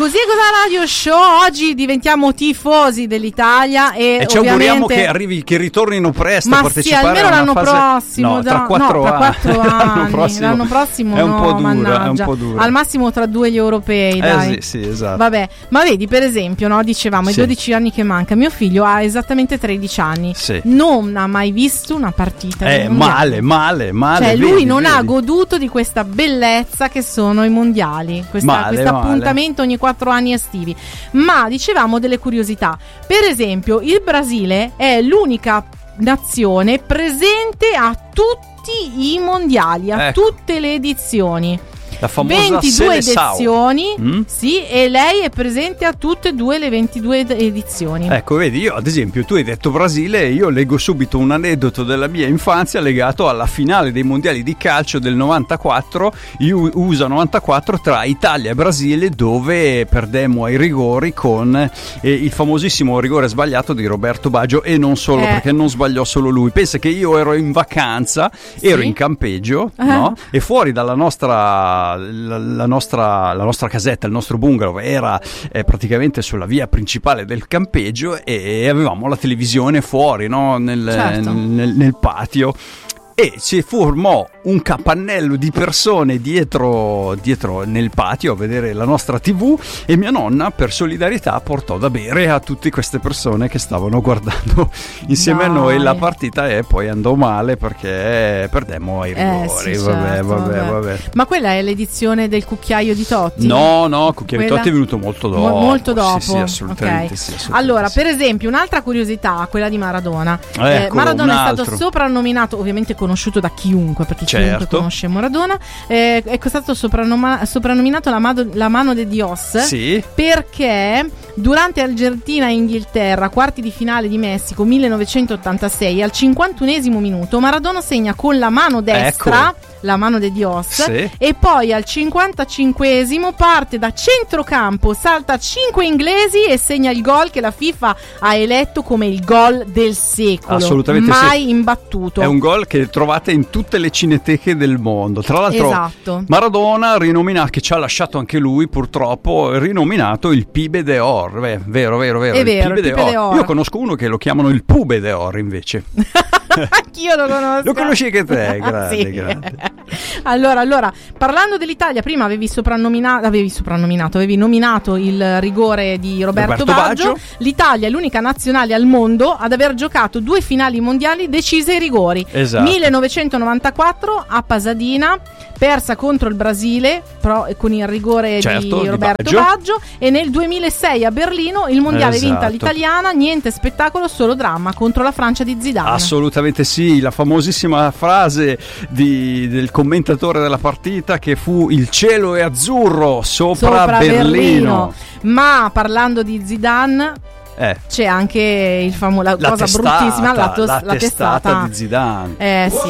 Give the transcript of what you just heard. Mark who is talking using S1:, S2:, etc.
S1: Così è Cosa Radio Show. Oggi diventiamo tifosi dell'Italia e
S2: ci auguriamo che ritornino presto a partecipare
S1: almeno l'anno prossimo.
S2: No, tra 4
S1: anni. L'anno prossimo
S2: è un po' dura.
S1: Al massimo tra 2 gli europei, dai.
S2: Sì, esatto.
S1: Vabbè, ma vedi, per esempio, no, dicevamo i 12 anni che manca. Mio figlio ha esattamente 13 anni.
S2: Sì.
S1: Non ha mai visto una partita.
S2: Male.
S1: Cioè, lui non ha goduto di questa bellezza che sono i mondiali. Questo appuntamento ogni 4 anni estivi. Ma dicevamo delle curiosità. Per esempio, il Brasile è l'unica nazione presente a tutti i mondiali, a tutte le edizioni.
S2: La famosa
S1: 22 edizioni, sì, e lei è presente a tutte e due le 22 edizioni.
S2: Ecco, vedi, io ad esempio, tu hai detto Brasile, io leggo subito un aneddoto della mia infanzia legato alla finale dei mondiali di calcio del 94, USA 94, tra Italia e Brasile, dove perdemmo ai rigori con il famosissimo rigore sbagliato di Roberto Baggio, e non solo, perché non sbagliò solo lui. Pensa che io ero in vacanza, ero in campeggio, no? E fuori dalla nostra casetta, il nostro bungalow era praticamente sulla via principale del campeggio, e avevamo la televisione fuori, no? nel patio, e si formò un capannello di persone dietro nel patio a vedere la nostra TV, e mia nonna per solidarietà portò da bere a tutte queste persone che stavano guardando insieme a noi la partita, e poi andò male perché perdemmo ai rigori. Vabbè.
S1: Ma quella è l'edizione del cucchiaio di Totti?
S2: No, cucchiaio di Totti è venuto molto dopo.
S1: Molto dopo.
S2: Sì, assolutamente,
S1: okay.
S2: sì, assolutamente.
S1: Allora, per esempio, un'altra curiosità, quella di Maradona.
S2: Maradona
S1: è stato soprannominato, ovviamente conosciuto da chiunque, perché chiunque conosce Maradona, è stato soprannominato la mano de Dios, perché durante Argentina e Inghilterra, quarti di finale di Messico 1986, al 51esimo minuto Maradona segna con la mano destra, la mano de Dios, e poi al 55esimo parte da centrocampo, salta 5 inglesi e segna il gol che la FIFA ha eletto come il gol del secolo.
S2: Assolutamente
S1: mai imbattuto.
S2: È un gol che trovate in tutte le cineteche del mondo. Tra l'altro Maradona che ci ha lasciato anche lui, purtroppo, rinominato il Pibe d'Or. Vero.
S1: È vero, il Pibe d'Or.
S2: Io conosco uno che lo chiamano il Pube d'Or invece.
S1: Anch'io lo conosco.
S2: Lo conosci anche te, grande.
S1: Allora, parlando dell'Italia, prima avevi nominato il rigore di Roberto Baggio. L'Italia è l'unica nazionale al mondo ad aver giocato 2 finali mondiali decise ai rigori. 1994 a Pasadena, persa contro il Brasile con il rigore di Roberto Baggio, e nel 2006 a Berlino il mondiale vinta l'italiana, niente spettacolo, solo dramma, contro la Francia di Zidane.
S2: Assolutamente sì, la famosissima frase del commentatore della partita, che fu: il cielo è azzurro sopra Berlino.
S1: Ma parlando di Zidane, c'è anche la cosa bruttissima, la testata
S2: di Zidane.
S1: Sì.